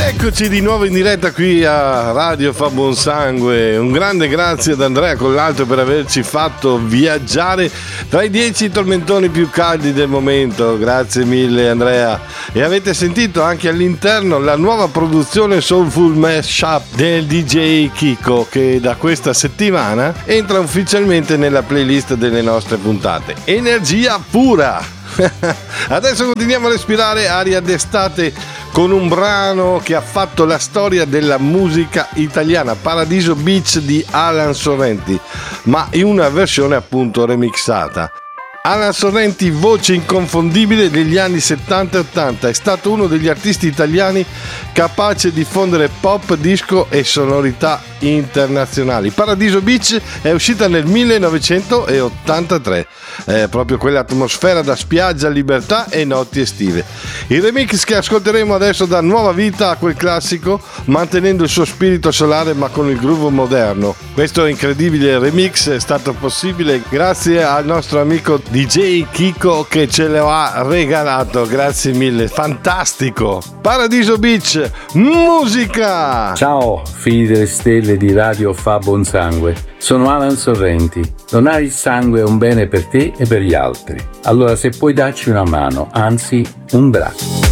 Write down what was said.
Eccoci di nuovo in diretta qui a Radio Fa Buon Sangue. Un grande grazie ad Andrea Collalto per averci fatto viaggiare tra i 10 tormentoni più caldi del momento. Grazie mille Andrea. E avete sentito anche all'interno la nuova produzione Soulful Mashup del DJ Kiko, che da questa settimana entra ufficialmente nella playlist delle nostre puntate. Energia pura! Adesso continuiamo a respirare aria d'estate con un brano che ha fatto la storia della musica italiana, Paradiso Beach di Alan Sorrenti, ma in una versione appunto remixata. Alan Sorrenti, voce inconfondibile degli anni 70 e 80, è stato uno degli artisti italiani capace di fondere pop, disco e sonorità internazionali. Paradiso Beach è uscita nel 1983, proprio quell'atmosfera da spiaggia, libertà e notti estive. Il remix che ascolteremo adesso dà nuova vita a quel classico, mantenendo il suo spirito solare ma con il groove moderno. Questo incredibile remix è stato possibile grazie al nostro amico DJ Kiko che ce lo ha regalato. Grazie mille, fantastico. Paradiso Beach, musica! Ciao figli delle stelle di Radio Fa Buon Sangue, sono Alan Sorrenti. Donare il sangue è un bene per te e per gli altri, allora se puoi darci una mano, anzi un braccio.